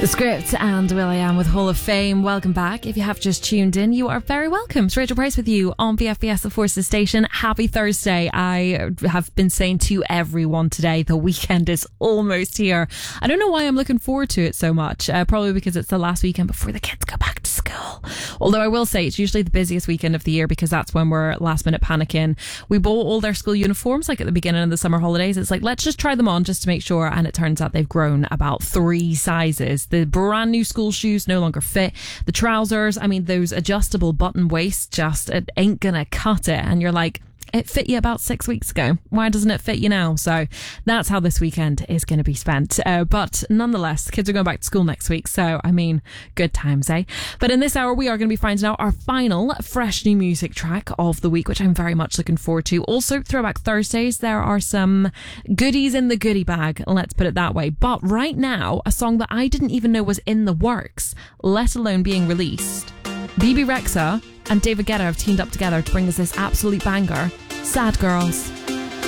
The Script and will.i.am with Hall of Fame. Welcome back. If you have just tuned in, you are very welcome. It's Rachel Price with you on BFBS The Forces Station. Happy Thursday. I have been saying to everyone today, the weekend is almost here. I don't know why I'm looking forward to it so much. Probably because it's the last weekend before the kids go back to school. Although I will say it's usually the busiest weekend of the year because that's when we're last minute panicking. We bought all their school uniforms like at the beginning of the summer holidays. It's like, let's just try them on just to make sure. And it turns out they've grown about 3 sizes. The brand new school shoes no longer fit. The trousers, I mean, those adjustable button waists just it ain't gonna cut it. And you're like, it fit you about 6 weeks ago. Why doesn't it fit you now? So that's how this weekend is going to be spent. But nonetheless, kids are going back to school next week. So, I mean, good times, eh? But in this hour, we are going to be finding out our final fresh new music track of the week, which I'm very much looking forward to. Also, Throwback Thursdays, there are some goodies in the goodie bag. Let's put it that way. But right now, a song that I didn't even know was in the works, let alone being released. Bebe Rexha and David Guetta have teamed up together to bring us this absolute banger, Sad Girls.